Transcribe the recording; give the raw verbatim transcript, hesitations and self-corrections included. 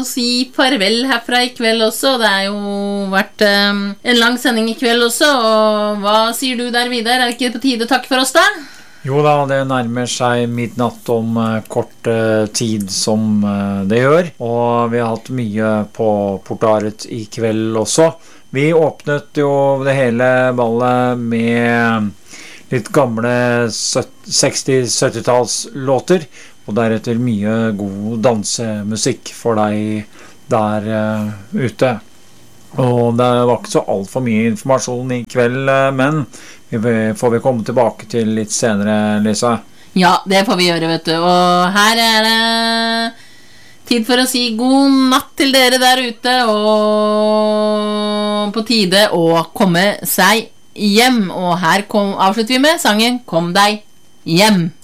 Si farvel herfra I kveld også. Det er jo vært um, en lang sending I kveld også. Og hva sier du der, Vidar? Er det ikke på tide å takke for oss da? Jo da, det nærmer seg midnatt om uh, kort uh, tid som uh, det gjør. Og vi har hatt mye på Portaret I kveld også. Vi åpnet jo det hele ballet med litt gamle seksti-syttitalls låter. Og deretter mye god dansemusikk for deg der uh, ute. Og det var ikke så alt for mye informasjon I kveld, uh, men vi får vi komme tilbake til litt senere, Lisa. Ja, det får vi gjøre, vet du. Og her er det tid for å si god natt til dere der ute, og på tide å komme seg hjem. Og her kom, avslutter vi med sangen «Kom deg hjem».